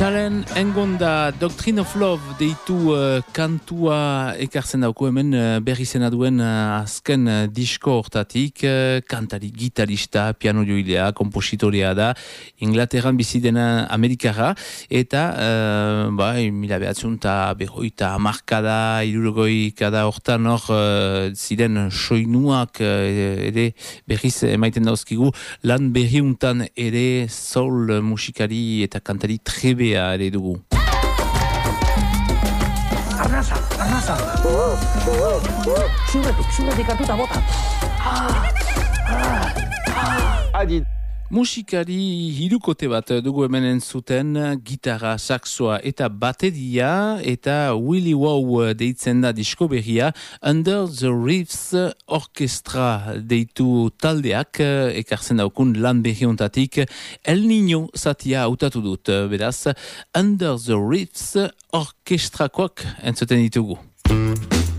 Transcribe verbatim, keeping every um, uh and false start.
Txalen engonda Doctrine of Love deitu uh, kantua ekartzen dauko hemen uh, berri zena duen uh, azken uh, disko hortatik, uh, kantari, gitarista, piano joilea, kompositorea da, Inglaterran bizi dena Amerikara, eta uh, ba, mila behatzen eta berroita hamarkada, hirurogeikada hortan hor uh, ziren soinuak uh, ere berriz emaiten dauzkigu, lan berriuntan ere soul musikari eta kantari trebe ere dugu. Arnasa, arnasa. Zurretik, zurretik hartuta bota. Adi. Musikari hirukote bat dugu hemen entzuten, gitarra, saxoa eta bateria, eta Willy Wow deitzen da disko berria, Under the Reefs Orchestra deitu taldeak, ekartzen daukun lan berri ontatik, El Niño zatia hautatu dut, beraz, Under the Reefs Orchestrakoak entzuten ditugu.